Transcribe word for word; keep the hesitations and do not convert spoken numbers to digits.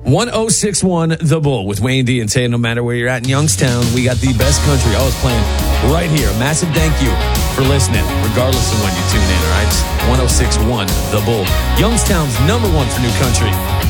one oh six one The Bull with Wayne D and Tay. No matter where you're at in Youngstown, we got the best country always playing right here. A massive thank you for listening, regardless of when you tune in, all right? one oh six one The Bull, Youngstown's number one for new country.